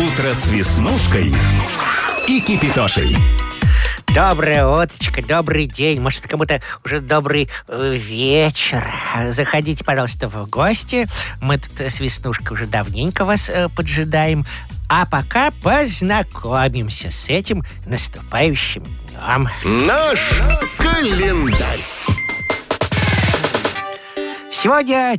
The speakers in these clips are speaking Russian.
Утро с Веснушкой и Кипятошей. Доброе утречко, добрый день. Может, кому-то уже добрый вечер. Заходите, пожалуйста, в гости. Мы тут с Веснушкой уже давненько вас поджидаем. А пока познакомимся с этим наступающим днем. Наш календарь. Сегодня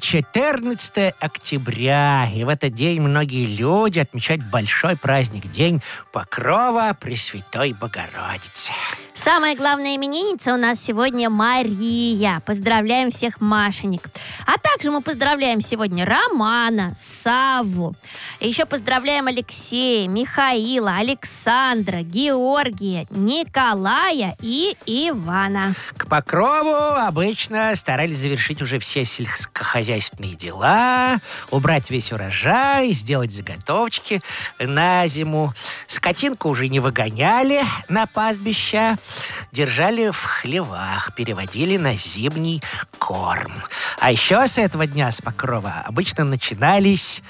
14 октября, и в этот день многие люди отмечают большой праздник, День Покрова Пресвятой Богородицы. Самая главная именинница у нас сегодня Мария. Поздравляем всех Машенек. А также мы поздравляем сегодня Романа, Савву. И еще поздравляем Алексея, Михаила, Александра, Георгия, Николая и Ивана. К Покрову обычно старались завершить уже все сельскохозяйственные дела, убрать весь урожай, сделать заготовочки на зиму. Скотинку уже не выгоняли на пастбища, держали в хлевах, переводили на зимний корм. А еще с этого дня, с Покрова, обычно начинались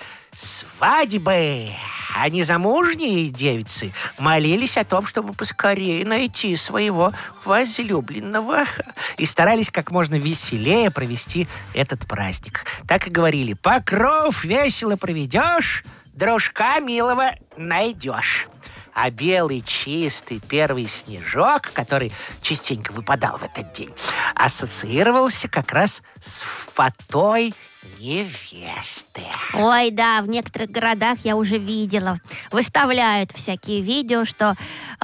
свадьбы. А незамужние девицы молились о том, чтобы поскорее найти своего возлюбленного, и старались как можно веселее провести этот праздник. Так и говорили: «Покров весело проведешь, дружка милого найдешь». А белый чистый первый снежок, который частенько выпадал в этот день, ассоциировался как раз с фатой невесты. Ой, да, в некоторых городах я уже видела. Выставляют всякие видео, что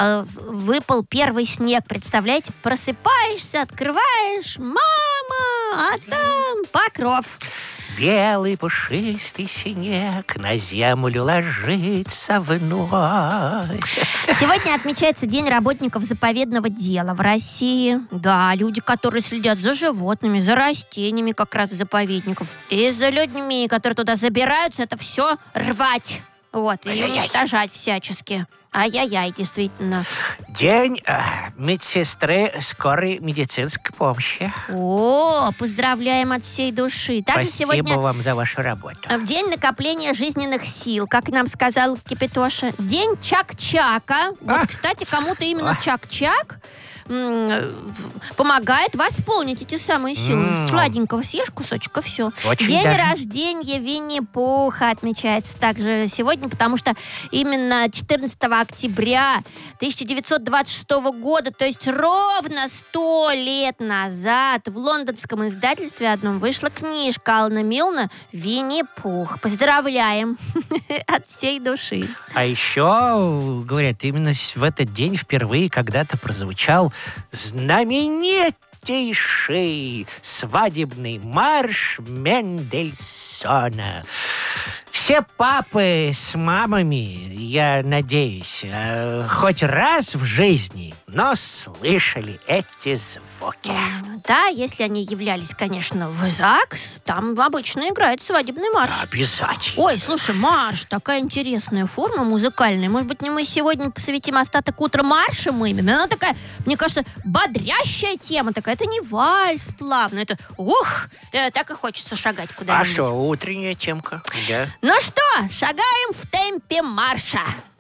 выпал первый снег. Представляете, просыпаешься, открываешь, мама, а там покров. Белый пушистый снег на землю ложится вновь. Сегодня отмечается День работников заповедного дела в России. Да, люди, которые следят за животными, за растениями как раз в заповедниках. И за людьми, которые туда забираются, это все рвать. Вот, и уничтожать всячески. Ай-яй-яй, действительно. День медсестры скорой медицинской помощи. О, поздравляем от всей души. Также Спасибо сегодня вам за вашу работу. День накопления жизненных сил, как нам сказал Кипятоша. День Чак-Чака. Вот, кстати, кому-то именно Чак-Чак помогает восполнить эти самые силы. Сладенького съешь кусочек, и все. День рождения Винни-Пуха отмечается также сегодня, потому что именно 14 октября 1926 года, то есть ровно 100 лет назад, в лондонском издательстве одном вышла книжка Алана Милна «Винни-Пух». Поздравляем от всей души. А еще, говорят, именно в этот день впервые когда-то прозвучал знаменитейший свадебный марш Мендельсона. Все папы с мамами, я надеюсь, хоть раз в жизни, но слышали эти звуки. Да, если они являлись, конечно, в ЗАГС, там обычно играет свадебный марш. Обязательно. Ой, слушай, марш, такая интересная форма музыкальная. Может быть, мы сегодня посвятим остаток утра маршем именно? Она такая, мне кажется, бодрящая тема такая. Это не вальс плавно, это так и хочется шагать куда-нибудь. А что, утренняя темка, да? Ну что, шагаем в темпе марша.